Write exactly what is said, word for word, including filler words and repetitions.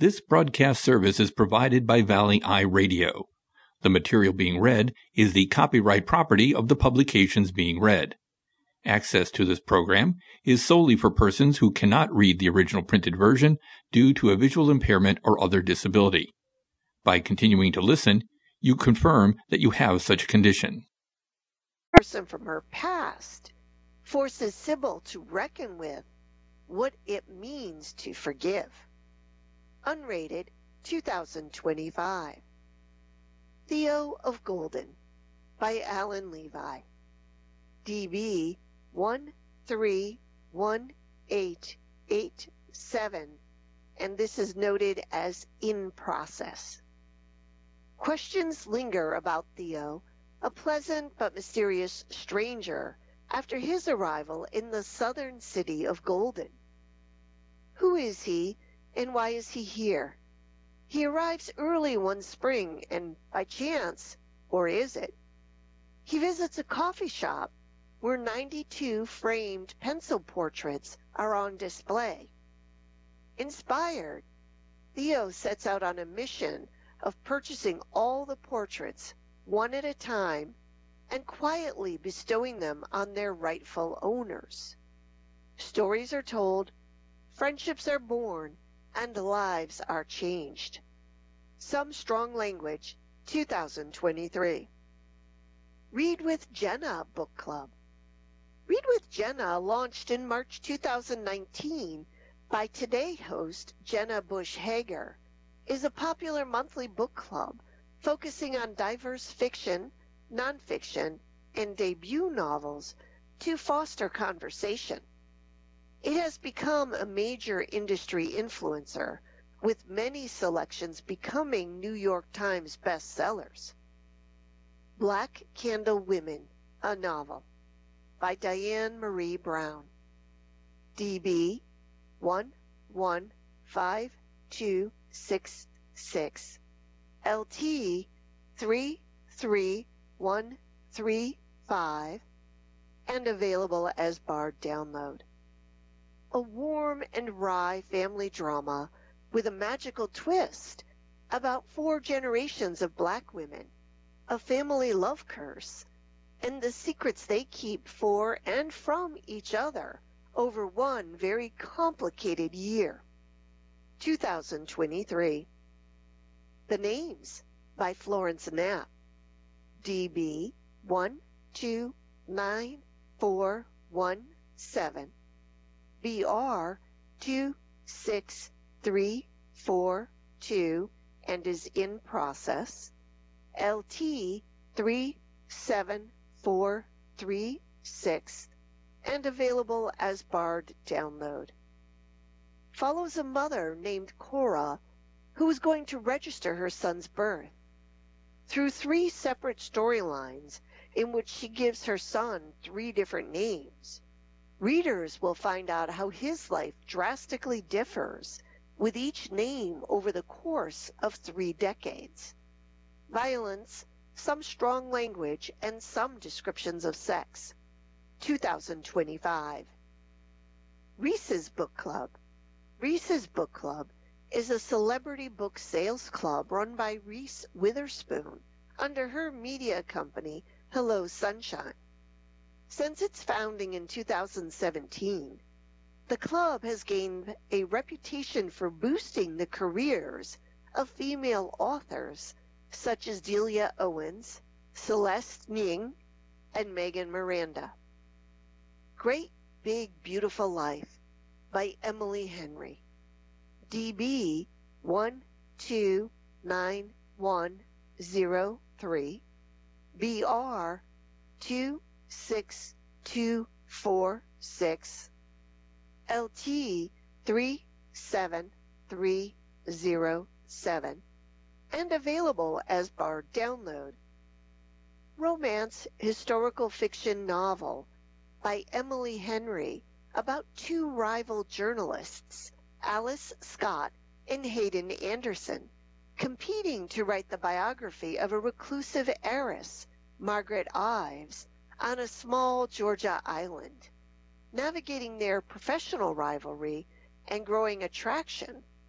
This broadcast service is provided by Valley Eye Radio. The material being read is the copyright property of the publications being read. Access to this program is solely for persons who cannot read the original printed version due to a visual impairment or other disability. By continuing to listen, you confirm that you have such a condition. Person from her past forces Sybil to reckon with what it means to forgive. Unrated, two thousand twenty-five. Theo of Golden by Alan Levi. D B one three one eight eight seven, and this is noted as in process. Questions linger about Theo, a pleasant but mysterious stranger, after his arrival in the southern city of Golden. Who is he, and why is he here? He arrives early one spring, and by chance, or is it? He visits a coffee shop where ninety-two framed pencil portraits are on display. Inspired, Theo sets out on a mission of purchasing all the portraits one at a time and quietly bestowing them on their rightful owners. Stories are told, friendships are born, and lives are changed. Some Strong Language, two thousand twenty-three. Read with Jenna Book Club. Read with Jenna launched in March two thousand nineteen by Today host Jenna Bush Hager, is a popular monthly book club focusing on diverse fiction, nonfiction, and debut novels to foster conversation. It has become a major industry influencer, with many selections becoming New York Times bestsellers. Black Candle Women, a novel, by Diane Marie Brown. D B one one five two six six, L T three three one three five, and available as Bard download. A warm and wry family drama with a magical twist about four generations of black women, a family love curse, and the secrets they keep for and from each other over one very complicated year. two thousand twenty-three. The Names by Florence Knapp. D B one two nine four one seven. B R two six three four two, and is in process. L T three seven four three six, and available as Bard download. Follows a mother named Cora who is going to register her son's birth. Through three separate storylines in which she gives her son three different names, readers will find out how his life drastically differs with each name over the course of three decades. Violence, some strong language, and some descriptions of sex. two thousand twenty-five. Reese's Book Club. Reese's Book Club is a celebrity book sales club run by Reese Witherspoon under her media company, Hello Sunshine. Since its founding in two thousand seventeen, the club has gained a reputation for boosting the careers of female authors such as Delia Owens, Celeste Ng, and Megan Miranda. Great Big Beautiful Life by Emily Henry. D B one two nine one zero three, B R two six two four six, L T three seven three zero seven, and available as Bard download. Romance historical fiction novel by Emily Henry about two rival journalists, Alice Scott and Hayden Anderson, competing to write the biography of a reclusive heiress, Margaret Ives, on a small Georgia island. Navigating their professional rivalry and growing attraction